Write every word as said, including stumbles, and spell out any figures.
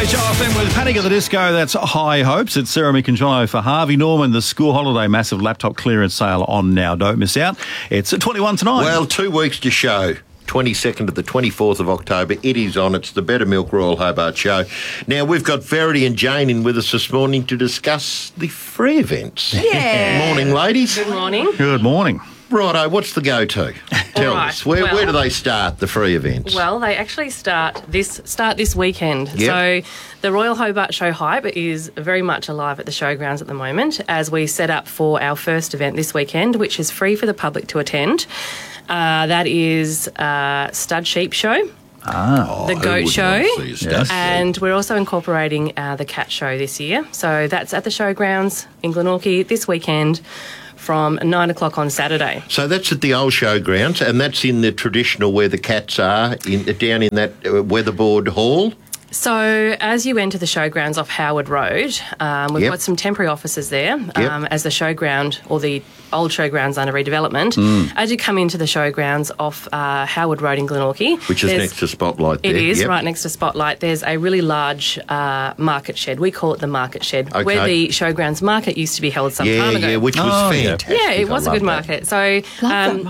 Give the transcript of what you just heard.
H R F M with Panic at the Disco. That's High Hopes. It's Sarah Miconjolo for Harvey Norman. The school holiday massive laptop clearance sale on now. Don't miss out. It's at twenty-one tonight. Well, two weeks to show. twenty-second to the twenty-fourth of October. It is on. It's the Better Milk Royal Hobart Show. Now, we've got Verity and Jane in with us this morning to discuss the free events. Yeah. Morning, ladies. Good morning. Good morning. Righto, what's the go-to? Tell right, us. Where, well- where do they start, the free events? Well, they actually start this start this weekend. Yep. So the Royal Hobart Show Hype is very much alive at the showgrounds at the moment as we set up for our first event this weekend, which is free for the public to attend. Uh, that is uh, Stud Sheep Show. Ah. The who Goat wouldn't Show. want to see a stud Yes. sheep? And we're also incorporating uh, the Cat Show this year. So that's at the showgrounds in Glenorchy this weekend from nine o'clock on Saturday. So that's at the old showgrounds, and that's in the traditional where the cats are, in down in that uh, weatherboard hall. So as you enter the showgrounds off Howard Road, um, we've Yep. got some temporary offices there um, Yep. as the showground or the old showgrounds under redevelopment. Mm. As you come into the showgrounds off uh, Howard Road in Glenorchy, Which is there's- next to Spotlight there. It is, Yep. right next to Spotlight. There's a really large uh, market shed. We call it the market shed, Okay. where the showgrounds market used to be held some Yeah, time ago. yeah, which was Oh, yeah. fantastic. Yeah, it was I a good love that. market. So um,